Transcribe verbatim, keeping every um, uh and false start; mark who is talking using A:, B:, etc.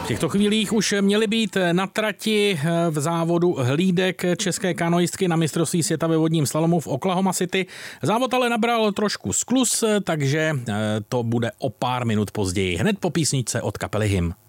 A: V těchto chvílích už měly být na trati v závodu hlídek české kanoistky na mistrovství světa ve vodním slalomu v Oklahoma City. Závod ale nabral trošku skluz, takže to bude o pár minut později. Hned po písničce od kapely Hymn.